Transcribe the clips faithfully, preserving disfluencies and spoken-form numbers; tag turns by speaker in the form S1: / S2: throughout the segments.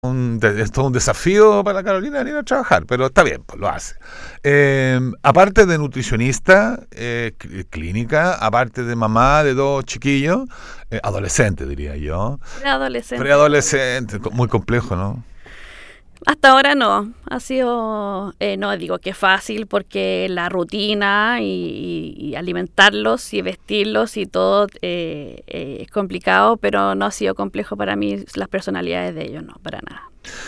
S1: un, de- es todo un desafío para la Carolina venir a trabajar, pero está bien, pues lo hace. Eh, aparte de nutricionista, eh, cl- clínica, aparte de mamá de dos chiquillos, eh, adolescente diría yo,
S2: Preadolescente.
S1: preadolescente, co- muy complejo, ¿no?
S2: Hasta ahora no, ha sido, eh, no digo que fácil porque la rutina y, y- y alimentarlos y vestirlos y todo eh, eh, es complicado, pero no ha sido complejo para mí las personalidades de ellos, no, para nada.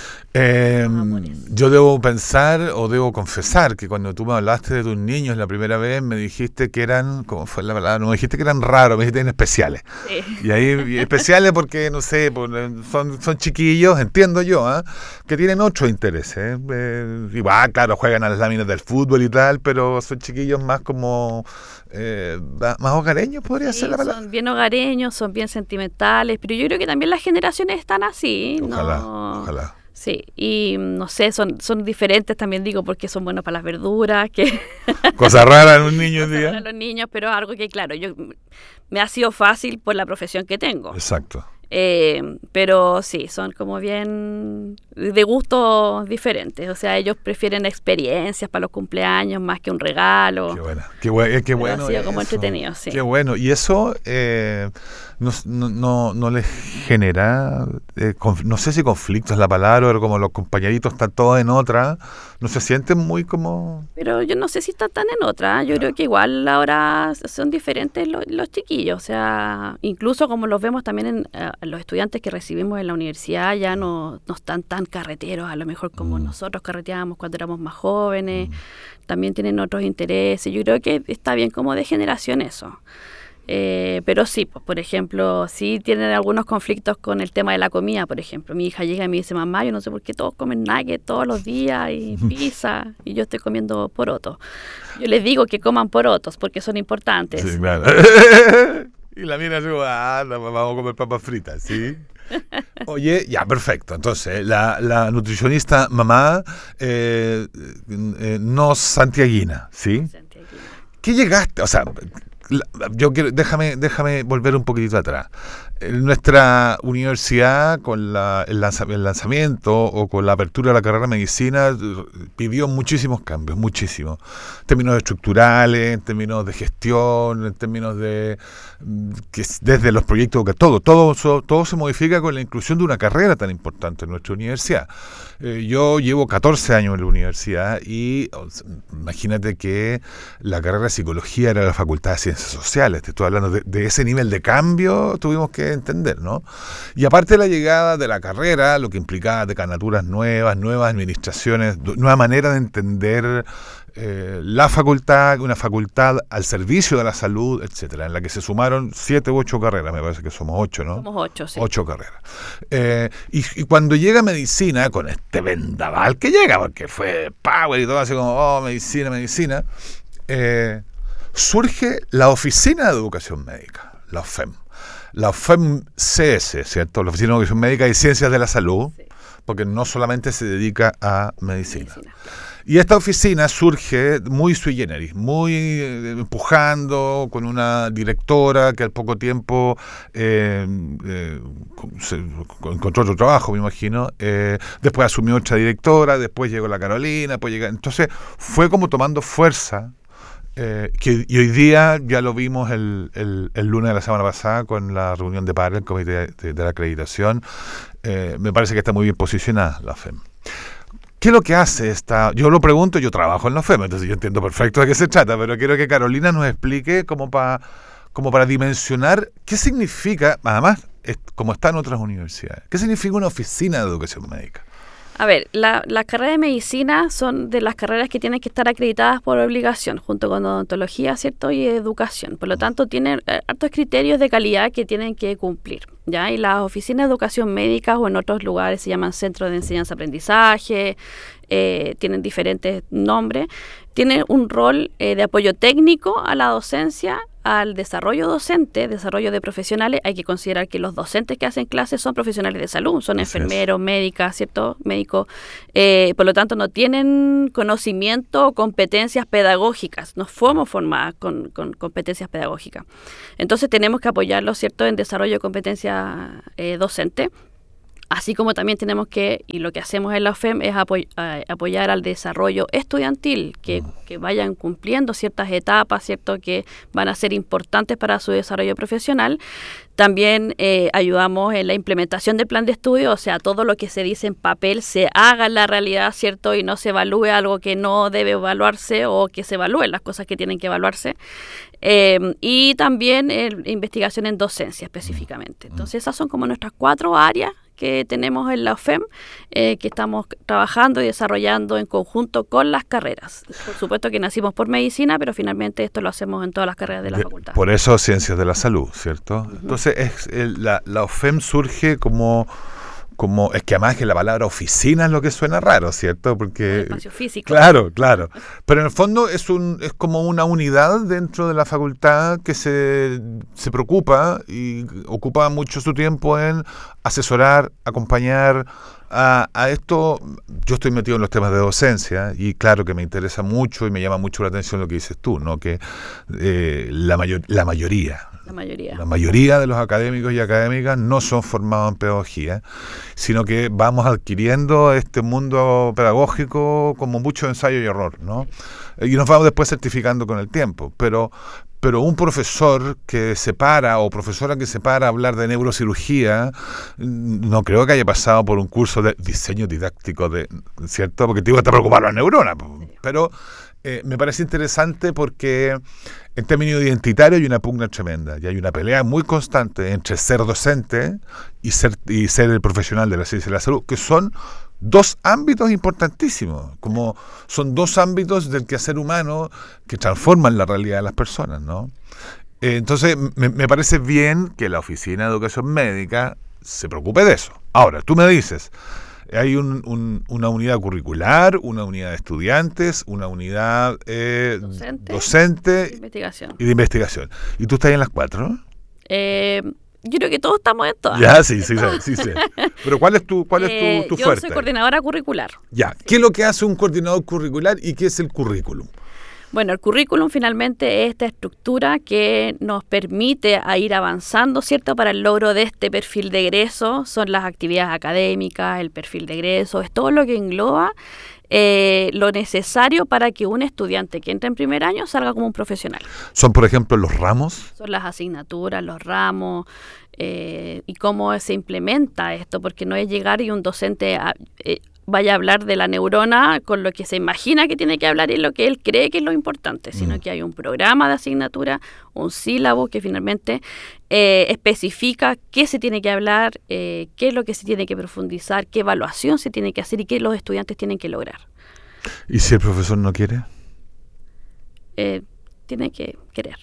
S1: Eh,
S2: Los amores.
S1: yo debo pensar o debo confesar que cuando tú me hablaste de tus niños la primera vez me dijiste que eran, ¿cómo fue la palabra? No me dijiste que eran raros, me dijiste que eran especiales.
S2: Sí.
S1: Y ahí y especiales porque, no sé, por- son, son chiquillos, entiendo yo, ¿ah? Que tienen otros intereses. ¿eh? Eh, igual, claro, juegan a las láminas del fútbol y tal, pero son chiquillos más como, eh, va- más hogareños, podría ser
S2: Sí,
S1: la palabra.
S2: son bien hogareños, son bien sentimentales, pero yo creo que también las generaciones están así,
S1: Ojalá,
S2: ¿no?
S1: ojalá.
S2: Sí, y mm, no sé, son, son diferentes también digo porque son buenos para las verduras, que
S1: Cosa rara en un niño hoy
S2: cosas para
S1: día.
S2: los niños, pero es algo que claro, yo me ha sido fácil por la profesión que tengo.
S1: Exacto.
S2: Eh, pero sí, son como bien de gustos diferentes. O sea, ellos prefieren experiencias para los cumpleaños más que un regalo.
S1: Qué bueno, qué, bue- eh, qué
S2: Pero ha
S1: bueno
S2: sido como
S1: eso.
S2: entretenido, sí.
S1: Qué bueno. Y eso eh, no, no, no, no les genera, eh, conf- no sé si conflicto es la palabra, pero como los compañeritos están todos en otra, no se sienten muy como...
S2: Pero yo no sé si están tan en otra. Yo
S1: Ya.
S2: creo que igual ahora son diferentes los, los chiquillos. O sea, incluso como los vemos también en eh, los estudiantes que recibimos en la universidad, ya no, no están tan carreteros, a lo mejor como
S1: Mm,
S2: nosotros carreteábamos cuando éramos más jóvenes.
S1: mm.
S2: También tienen otros intereses. Yo creo que está bien como de generación eso. Eh, pero sí, pues, por ejemplo, sí tienen algunos conflictos con el tema de la comida, por ejemplo. Mi hija llega y me dice, mamá, yo no sé por qué todos comen nuggets todos los días y pizza y yo estoy comiendo porotos. Yo les digo que coman porotos porque son
S1: Sí,
S2: importantes.
S1: claro. Y la mira así, ah, no, vamos a comer papas fritas, ¿sí? Oye, ya, perfecto. Entonces, la, la nutricionista mamá eh, eh, no santiaguina, ¿sí?
S2: Santiaguina.
S1: ¿Qué llegaste? O sea, la- yo quiero, déjame, déjame volver un poquitito atrás. En nuestra universidad, con la- el, lanza- el lanzamiento o con la apertura de la carrera de medicina, eh, pidió muchísimos cambios, muchísimos. En términos estructurales, en términos de gestión, en términos de mm, que es desde los proyectos, que todo, todo, so- todo se modifica con la inclusión de una carrera tan importante en nuestra universidad. Eh, yo llevo catorce años en la universidad y o sea, imagínate que la carrera de psicología era la facultad de ciencias sociales. Te estoy hablando de, de ese nivel de cambio, tuvimos que entender, ¿no? Y aparte de la llegada de la carrera, lo que implicaba decanaturas nuevas, nuevas administraciones, du- nueva manera de entender eh, la facultad, una facultad al servicio de la salud, etcétera, en la que se sumaron siete u ocho carreras, me parece que somos ocho, ¿no?
S2: Somos ocho, sí.
S1: Ocho carreras. Eh, y, y cuando llega medicina, con este vendaval que llega, porque fue power y todo así como, oh, medicina, medicina, eh, surge la Oficina de Educación Médica, la O F E M. La O F E M C S, ¿cierto? La Oficina de Educación Médica y Ciencias de la Salud,
S2: Sí.
S1: porque no solamente se dedica a medicina.
S2: Medicina.
S1: Y esta oficina surge muy sui generis, muy eh, empujando, con una directora que al poco tiempo eh, eh, se, encontró otro trabajo, me imagino. Eh, después asumió otra directora, después llegó la Carolina, después llegó, entonces fue como tomando fuerza. Eh, que, y hoy día ya lo vimos el, el, el lunes de la semana pasada con la reunión de PARE, el Comité de, de la Acreditación. Eh, me parece que está muy bien posicionada la O F E M. ¿Qué es lo que hace esta? Yo lo pregunto, yo trabajo en la O F E M, entonces yo entiendo perfecto de qué se trata, pero quiero que Carolina nos explique como para como para dimensionar qué significa, además, es, como está en otras universidades, qué significa una oficina de educación médica.
S2: A ver, la, las carreras de medicina son de las carreras que tienen que estar acreditadas por obligación, junto con odontología, ¿cierto? Y educación. Por lo tanto, tienen eh, hartos criterios de calidad que tienen que cumplir, ¿ya? Y las oficinas de educación médica o en otros lugares se llaman centros de enseñanza-aprendizaje, eh, tienen diferentes nombres, tienen un rol eh, de apoyo técnico a la docencia, al desarrollo docente, desarrollo de profesionales. Hay que considerar que los docentes que hacen clases son profesionales de salud, son
S1: Así
S2: enfermeros, médicas, ¿cierto? Médicos. Eh, por lo tanto, no tienen conocimiento o competencias pedagógicas. No fuimos formadas con, con competencias pedagógicas. Entonces, tenemos que apoyarlos, ¿cierto?, en desarrollo de competencia eh, docente. Así como también tenemos que, y lo que hacemos en la U F E M es apoy- a- apoyar al desarrollo estudiantil, que, que vayan cumpliendo ciertas etapas, ¿cierto?, que van a ser importantes para su desarrollo profesional. También eh, ayudamos en la implementación del plan de estudio, o sea, todo lo que se dice en papel se haga en la realidad, ¿cierto? Y no se evalúe algo que no debe evaluarse o que se evalúen las cosas que tienen que evaluarse. Eh, y también eh, investigación en docencia específicamente. Entonces, esas son como nuestras cuatro áreas que tenemos en la U F E M, eh, que estamos trabajando y desarrollando en conjunto con las carreras. Por supuesto que nacimos por medicina, pero finalmente esto lo hacemos en todas las carreras de la
S1: De-
S2: facultad.
S1: Por eso ciencias de la salud, ¿cierto?
S2: Ujú.
S1: Entonces es el- la, la U F E M surge como, como, es que además que la palabra oficina es lo que suena raro, ¿cierto?
S2: Un
S1: Porque
S2: espacio físico.
S1: claro, claro. Pero en el fondo es un es como una unidad dentro de la facultad que se, se preocupa y ocupa mucho su tiempo en asesorar, acompañar a, a esto. Yo estoy metido en los temas de docencia y claro que me interesa mucho y me llama mucho la atención lo que dices tú, ¿no? Que eh, la, mayor, la mayoría,
S2: La mayoría.
S1: la mayoría de los académicos y académicas no son formados en pedagogía, sino que vamos adquiriendo este mundo pedagógico como mucho ensayo y error, ¿no? Y nos vamos después certificando con el tiempo. Pero, pero un profesor que se para o profesora que se para a hablar de neurocirugía, no creo que haya pasado por un curso de diseño didáctico, de, ¿cierto? Porque te iba a estar preocupado las neuronas. Pero eh, me parece interesante porque en términos identitarios hay una pugna tremenda y hay una pelea muy constante entre ser docente y ser, y ser el profesional de la ciencia de la salud, que son dos ámbitos importantísimos, como son dos ámbitos del quehacer humano que transforman la realidad de las personas, ¿no? Eh, entonces, me, me parece bien que la Oficina de Educación Médica se preocupe de eso. Ahora, tú me dices, hay un, un, una unidad curricular, una unidad de estudiantes, una unidad eh,
S2: Docente.
S1: docente
S2: Investigación.
S1: y de investigación. ¿Y tú estás ahí en las cuatro?
S2: Eh, yo creo que todos estamos en todas.
S1: Ya, sí, sí, sí, sí. Pero ¿cuál es tu, cuál es
S2: Eh,
S1: tu, tu
S2: yo
S1: fuerte?
S2: soy coordinadora curricular.
S1: Ya, ¿qué es lo que hace un coordinador curricular y qué es el currículum?
S2: Bueno, el currículum finalmente es esta estructura que nos permite a ir avanzando, ¿cierto? Para el logro de este perfil de egreso, son las actividades académicas, el perfil de egreso, es todo lo que engloba eh, lo necesario para que un estudiante que entra en primer año salga como un profesional.
S1: Son, por ejemplo, los ramos.
S2: Son las asignaturas, los ramos eh, y cómo se implementa esto, porque no es llegar y un docente a, eh, vaya a hablar de la neurona con lo que se imagina que tiene que hablar y lo que él cree que es lo importante, sino
S1: Mm.
S2: que hay un programa de asignatura, un sílabo que finalmente eh, especifica qué se tiene que hablar, eh, qué es lo que se tiene que profundizar, qué evaluación se tiene que hacer y qué los estudiantes tienen que lograr.
S1: ¿Y si el profesor no quiere?
S2: Eh, tiene que querer.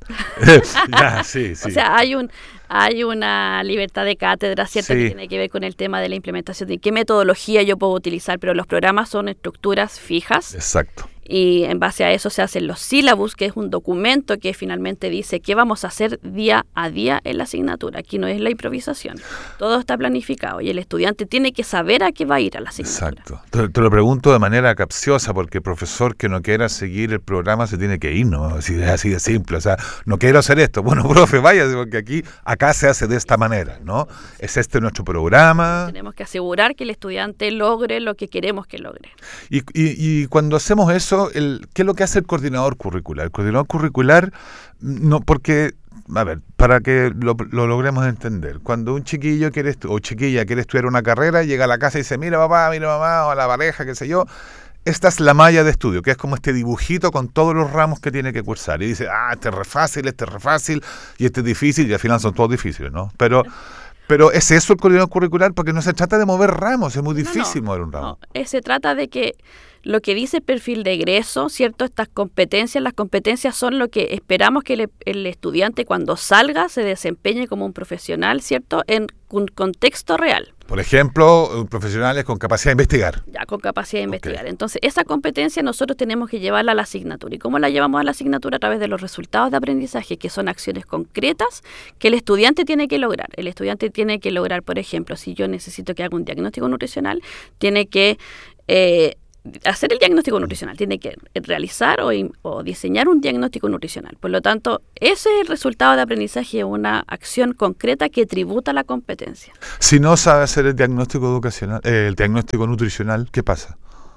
S1: Ya, sí, sí.
S2: O sea, hay un hay una libertad de cátedra, ¿cierto?
S1: Sí.
S2: Que tiene que ver con el tema de la implementación de qué metodología yo puedo utilizar, pero los programas son estructuras fijas
S1: Exacto.
S2: y en base a eso se hacen los sílabus, que es un documento que finalmente dice qué vamos a hacer día a día en la asignatura. Aquí no es la improvisación, todo está planificado y el estudiante tiene que saber a qué va a ir a la asignatura.
S1: Exacto. Te, te lo pregunto de manera capciosa porque el profesor que no quiera seguir el programa se tiene que ir, ¿no? Así, es así de simple. O sea, no quiero hacer esto. Bueno, profe, váyase porque aquí, acá se hace de esta manera, ¿no? Es este nuestro programa.
S2: Tenemos que asegurar que el estudiante logre lo que queremos que logre.
S1: Y, y, y cuando hacemos eso, el, ¿qué es lo que hace el coordinador curricular? El coordinador curricular, no, porque, a ver, para que lo, lo logremos entender, cuando un chiquillo quiere estu- o chiquilla quiere estudiar una carrera, llega a la casa y dice, mira papá, mira mamá, o a la pareja, qué sé yo, esta es la malla de estudio, que es como este dibujito con todos los ramos que tiene que cursar. Y dice, ah, este es re fácil, este es re fácil, y este es difícil, y al final son todos difíciles, ¿no? Pero... Pero ¿es eso el coordinador curricular? Porque no se trata de mover ramos, es muy difícil
S2: No, no,
S1: mover un ramo.
S2: no. Eh, se trata de que lo que dice el perfil de egreso, ¿cierto? Estas competencias, las competencias son lo que esperamos que el, el estudiante cuando salga se desempeñe como un profesional, ¿cierto? En un contexto real.
S1: Por ejemplo, profesionales con capacidad de investigar.
S2: Ya, con capacidad de investigar.
S1: Ok.
S2: Entonces, esa competencia nosotros tenemos que llevarla a la asignatura. ¿Y cómo la llevamos a la asignatura? A través de los resultados de aprendizaje, que son acciones concretas que el estudiante tiene que lograr. El estudiante tiene que lograr, por ejemplo, si yo necesito que haga un diagnóstico nutricional, tiene que... Eh, hacer el diagnóstico nutricional, tiene que realizar o, o diseñar un diagnóstico nutricional. Por lo tanto, ese es el resultado de aprendizaje, una acción concreta que tributa a la competencia.
S1: Si no sabe hacer el diagnóstico educacional, eh, el diagnóstico nutricional, ¿qué pasa?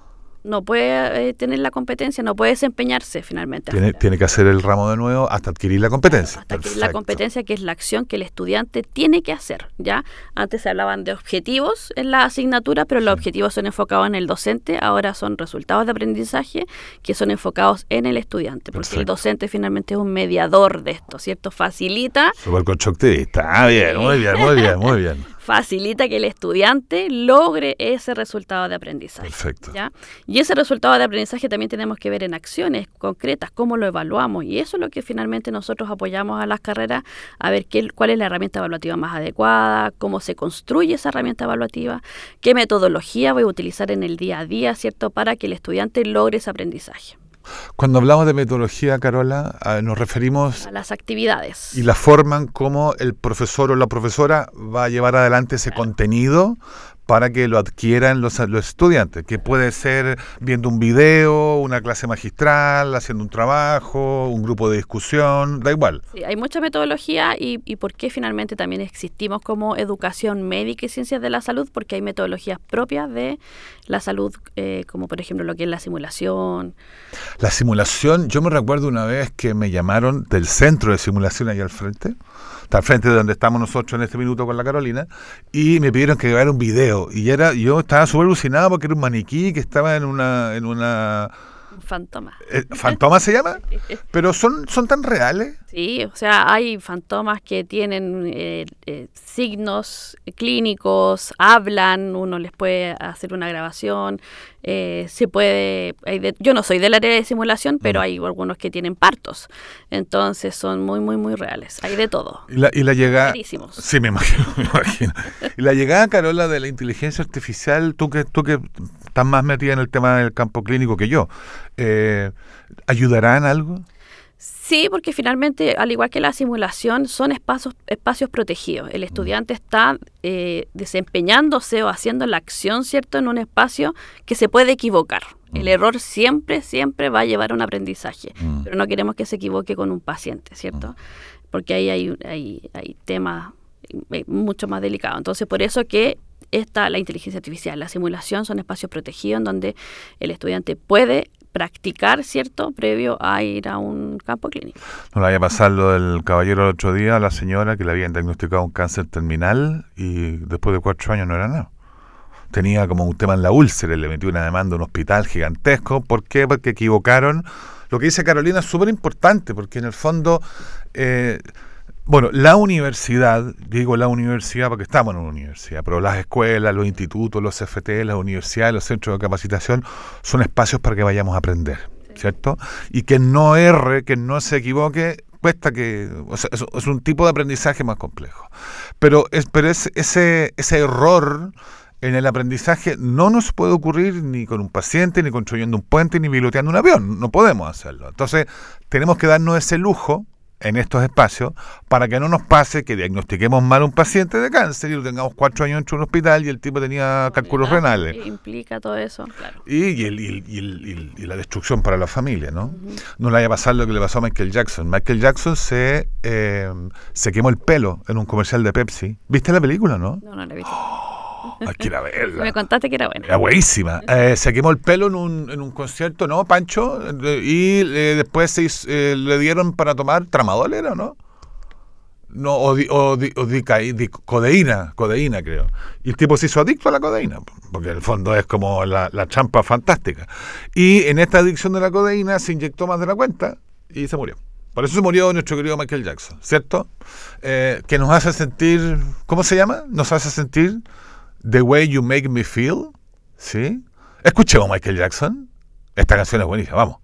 S2: No puede eh, tener la competencia, no puede desempeñarse finalmente.
S1: Tiene, tiene que hacer el ramo de nuevo hasta adquirir la competencia.
S2: Hasta adquirir la competencia, que es la acción que el estudiante tiene que hacer, ¿ya? Antes se hablaban de objetivos en la asignatura, pero sí. Los objetivos son enfocados en el docente, ahora son resultados de aprendizaje que son enfocados en el estudiante, porque Perfecto. El docente finalmente es un mediador de esto, ¿cierto? Facilita...
S1: Súper constructivista. Ah, bien, muy bien, muy bien, muy bien.
S2: Facilita que el estudiante logre ese resultado de aprendizaje.
S1: Perfecto.
S2: ¿Ya? Y ese resultado de aprendizaje también tenemos que ver en acciones concretas, cómo lo evaluamos. Y eso es lo que finalmente nosotros apoyamos a las carreras, a ver qué, cuál es la herramienta evaluativa más adecuada, cómo se construye esa herramienta evaluativa, qué metodología voy a utilizar en el día a día, ¿cierto?, para que el estudiante logre ese aprendizaje.
S1: Cuando hablamos de metodología, Carola, nos referimos
S2: a las actividades.
S1: Y la forma en cómo el profesor o la profesora va a llevar adelante ese claro. contenido para que lo adquieran los, los estudiantes, que puede ser viendo un video, una clase magistral, haciendo un trabajo, un grupo de discusión, da igual.
S2: Sí, hay mucha metodología y, y por qué finalmente también existimos como educación médica y ciencias de la salud, porque hay metodologías propias de la salud, eh, como por ejemplo lo que es la simulación.
S1: La simulación, yo me recuerdo una vez que me llamaron del centro de simulación allá al frente, está al frente de donde estamos nosotros en este minuto con la Carolina, y me pidieron que grabara un video, y era yo estaba súper alucinado porque era un maniquí que estaba en una... en una
S2: Fantoma.
S1: Eh, ¿Fantoma se llama? Pero son, son tan reales.
S2: Sí, o sea, hay fantomas que tienen eh, eh, signos clínicos, hablan, uno les puede hacer una grabación, eh, se puede... Hay de, yo no soy del área de simulación, pero mm. hay algunos que tienen partos, entonces son muy, muy, muy reales, hay de todo.
S1: Y la, y la llegada...
S2: Carísimos.
S1: Sí, me imagino, me imagino. Y la llegada, Carola, de la inteligencia artificial, tú que, tú que estás más metida en el tema del campo clínico que yo, eh, ¿ayudará en algo?
S2: Sí, porque finalmente, al igual que la simulación, son espacios, espacios protegidos. El estudiante está eh, desempeñándose o haciendo la acción, ¿cierto?, en un espacio que se puede equivocar. Mm. El error siempre, siempre va a llevar a un aprendizaje, mm. pero no queremos que se equivoque con un paciente, ¿cierto? Mm. Porque ahí hay, hay, hay temas mucho más delicados. Entonces, por eso que esta, la inteligencia artificial, la simulación son espacios protegidos en donde el estudiante puede practicar, ¿cierto?, previo a ir a un campo clínico.
S1: No le vaya a pasar lo del caballero el otro día a la señora que le habían diagnosticado un cáncer terminal y después de cuatro años no era nada. Tenía como un tema en la úlcera y le metió una demanda a un hospital gigantesco. ¿Por qué? Porque equivocaron. Lo que dice Carolina es súper importante porque en el fondo... Eh, Bueno, la universidad, digo la universidad porque estamos en una universidad, pero las escuelas, los institutos, los C F T, las universidades, los centros de capacitación son espacios para que vayamos a aprender, ¿cierto? Y que no erre, que no se equivoque, cuesta que... O sea, es, es un tipo de aprendizaje más complejo. Pero, es, pero es, ese, ese error en el aprendizaje no nos puede ocurrir ni con un paciente, ni construyendo un puente, ni piloteando un avión. No podemos hacerlo. Entonces, tenemos que darnos ese lujo en estos espacios, para que no nos pase que diagnostiquemos mal a un paciente de cáncer y lo tengamos cuatro años dentro de un hospital y el tipo tenía cálculos renales.
S2: Implica todo eso, claro.
S1: Y, y, el, y, el, y, el, y, el, y la destrucción para la familia, ¿no? Uh-huh. No le vaya a pasar lo que le pasó a Michael Jackson. Michael Jackson se, eh, se quemó el pelo en un comercial de Pepsi. ¿Viste la película, no?
S2: No, no la he visto.
S1: Oh, hay que ir a verla.
S2: Me contaste que era buena.
S1: Era buenísima. Eh, se quemó el pelo en un, en un concierto, ¿no, Pancho? Y eh, después se hizo, eh, le dieron para tomar tramadol, ¿era, no? No, o, di, o, di, o di, di, codeína, codeína creo. Y el tipo se hizo adicto a la codeína, porque en el fondo es como la, la champa fantástica. Y en esta adicción de la codeína se inyectó más de la cuenta y se murió. Por eso se murió nuestro querido Michael Jackson, ¿cierto? Eh, que nos hace sentir, ¿cómo se llama? Nos hace sentir The Way You Make Me Feel, ¿sí? Escuchemos Michael Jackson. Esta canción es buenísima, vamos.